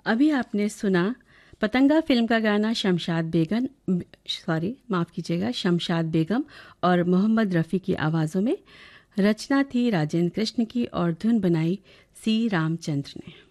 अभी आपने सुना पतंगा फिल्म का गाना शमशाद बेगम और मोहम्मद रफ़ी की आवाज़ों में। रचना थी राजेंद्र कृष्ण की और धुन बनाई सी रामचंद्र ने।